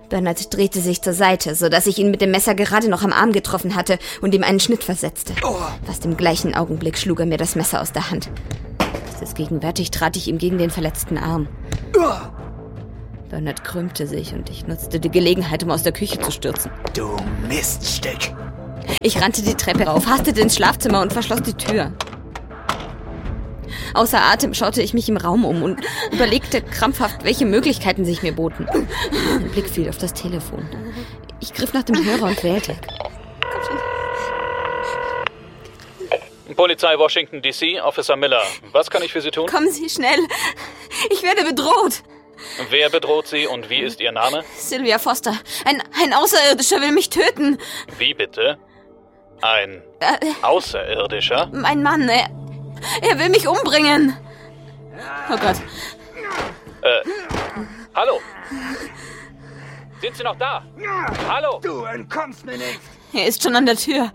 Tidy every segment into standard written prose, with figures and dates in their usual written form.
Bernard drehte sich zur Seite, sodass ich ihn mit dem Messer gerade noch am Arm getroffen hatte und ihm einen Schnitt versetzte. Fast im gleichen Augenblick schlug er mir das Messer aus der Hand. Gegenwärtig trat ich ihm gegen den verletzten Arm. Bernard krümmte sich und ich nutzte die Gelegenheit, um aus der Küche zu stürzen. Du Miststück! Ich rannte die Treppe rauf, hastete ins Schlafzimmer und verschloss die Tür. Außer Atem schaute ich mich im Raum um und überlegte krampfhaft, welche Möglichkeiten sich mir boten. Mein Blick fiel auf das Telefon. Ich griff nach dem Hörer und wählte. Polizei Washington, D.C., Officer Miller. Was kann ich für Sie tun? Kommen Sie schnell. Ich werde bedroht. Wer bedroht Sie und wie ist Ihr Name? Sylvia Foster. Ein Außerirdischer will mich töten. Wie bitte? Ein Außerirdischer? Mein Mann, er will mich umbringen. Oh Gott. Hallo? Sind Sie noch da? Hallo? Du entkommst mir nicht! Er ist schon an der Tür.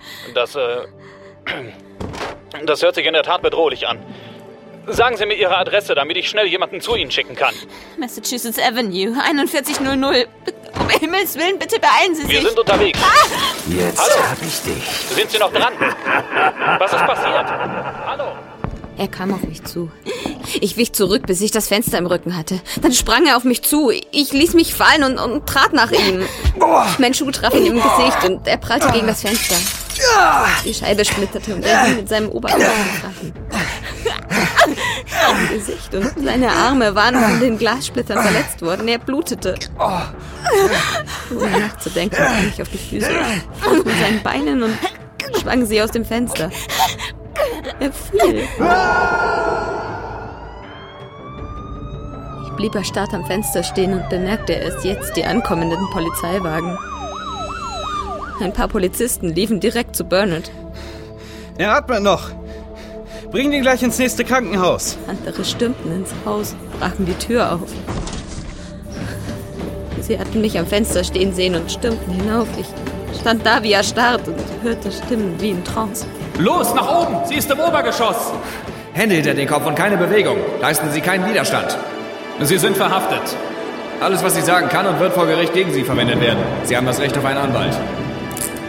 Das hört sich in der Tat bedrohlich an. Sagen Sie mir Ihre Adresse, damit ich schnell jemanden zu Ihnen schicken kann. Massachusetts Avenue, 4100. Um Himmels Willen, bitte beeilen Sie sich. Wir sind unterwegs. Jetzt Hallo? hab ich dich. Sind Sie noch dran? Was ist passiert? Hallo? Er kam auf mich zu. Ich wich zurück, bis ich das Fenster im Rücken hatte. Dann sprang er auf mich zu. Ich ließ mich fallen und trat nach ihm. Mein Schuh traf ihn im Gesicht und er prallte gegen das Fenster. Die Scheibe splitterte und er hing mit seinem Oberkörper im Rachen. Sein Gesicht und seine Arme waren von den Glassplittern verletzt worden. Er blutete. Ohne nachzudenken, kam ich auf die Füße, mit seinen Beinen und schwang sie aus dem Fenster. Er fiel. Ich blieb erstarrt am Fenster stehen und bemerkte erst jetzt die ankommenden Polizeiwagen. Ein paar Polizisten liefen direkt zu Bernard. Er atmet noch. Bring ihn gleich ins nächste Krankenhaus. Andere stürmten ins Haus, brachen die Tür auf. Sie hatten mich am Fenster stehen sehen und stürmten hinauf. Ich stand da wie erstarrt und hörte Stimmen wie in Trance. Los, nach oben! Sie ist im Obergeschoss! Hände hinter den Kopf und keine Bewegung. Leisten Sie keinen Widerstand. Sie sind verhaftet. Alles, was Sie sagen, kann und wird vor Gericht gegen Sie verwendet werden. Sie haben das Recht auf einen Anwalt.